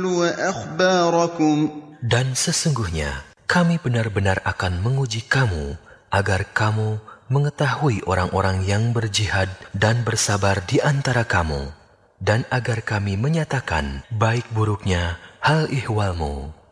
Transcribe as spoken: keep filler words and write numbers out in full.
لِنَبْلُوَ أَخْبَارَكُمْ. Dan sesungguhnya kami benar-benar akan menguji kamu agar kamu mengetahui orang-orang yang berjihad dan bersabar di antara kamu, dan agar kami menyatakan baik buruknya hal ihwalmu.